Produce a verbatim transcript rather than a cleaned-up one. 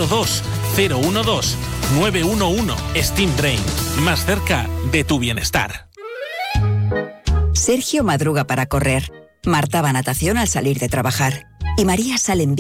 dos cero uno dos nueve uno uno. Steam Brain, más cerca de tu bienestar. Sergio madruga para correr. Marta va a natación al salir de trabajar. Y María sale en